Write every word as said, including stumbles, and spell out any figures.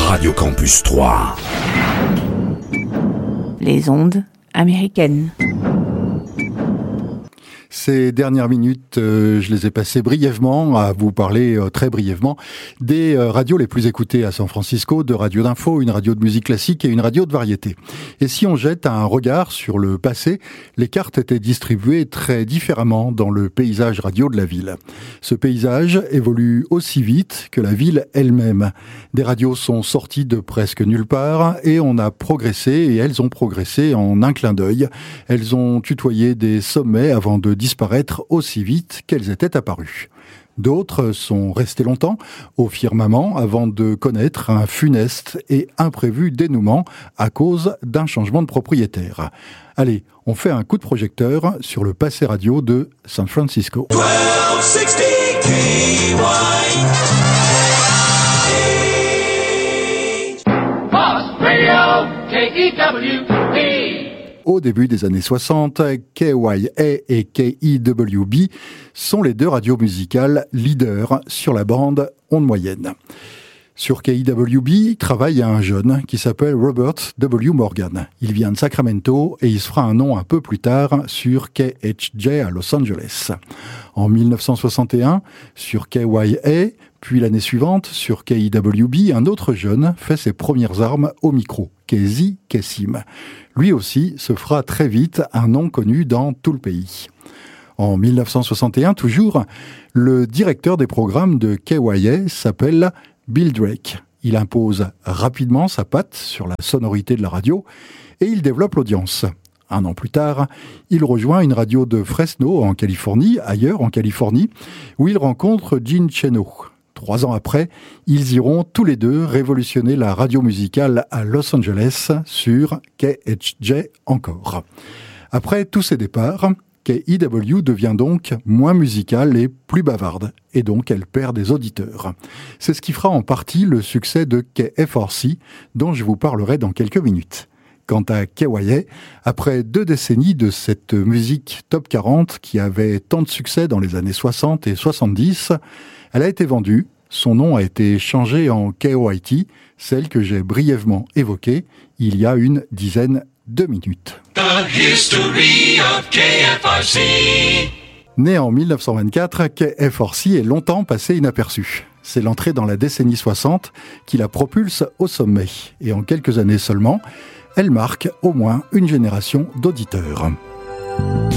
Radio Campus trois. Les ondes américaines. Ces dernières minutes, euh, je les ai passées brièvement à vous parler euh, très brièvement des euh, radios les plus écoutées à San Francisco, de radio d'info, une radio de musique classique et une radio de variété. Et si on jette un regard sur le passé, les cartes étaient distribuées très différemment dans le paysage radio de la ville. Ce paysage évolue aussi vite que la ville elle-même. Des radios sont sorties de presque nulle part et on a progressé et elles ont progressé en un clin d'œil. Elles ont tutoyé des sommets avant de disparaître aussi vite qu'elles étaient apparues. D'autres sont restées longtemps au firmament avant de connaître un funeste et imprévu dénouement à cause d'un changement de propriétaire. Allez, on fait un coup de projecteur sur le passé radio de San Francisco. douze soixante K Y. Boss Radio, K E W B. Au début des années soixante, K Y A et K E W B sont les deux radios musicales leaders sur la bande onde moyenne. Sur K E W B travaille un jeune qui s'appelle Robert W. Morgan. Il vient de Sacramento et il se fera un nom un peu plus tard sur K H J à Los Angeles. En mille neuf cent soixante et un, sur K Y A, puis l'année suivante, sur K E W B, un autre jeune fait ses premières armes au micro, Kazy Kassim. Lui aussi se fera très vite un nom connu dans tout le pays. En mille neuf cent soixante et un, toujours, le directeur des programmes de K Y A s'appelle Bill Drake. Il impose rapidement sa patte sur la sonorité de la radio et il développe l'audience. Un an plus tard, il rejoint une radio de Fresno, en Californie, ailleurs en Californie, où il rencontre Gene Cheno. Trois ans après, ils iront tous les deux révolutionner la radio musicale à Los Angeles sur K H J encore. Après tous ces départs, K E W devient donc moins musicale et plus bavarde, et donc elle perd des auditeurs. C'est ce qui fera en partie le succès de K F R C, dont je vous parlerai dans quelques minutes. Quant à K Y A, après deux décennies de cette musique top quarante qui avait tant de succès dans les années soixante et soixante-dix, elle a été vendue, son nom a été changé en K O I T, celle que j'ai brièvement évoquée il y a une dizaine de minutes. The history of K F R C. Né en mille neuf cent vingt-quatre, K F R C est longtemps passé inaperçu. C'est l'entrée dans la décennie soixante qui la propulse au sommet. Et en quelques années seulement, elle marque au moins une génération d'auditeurs.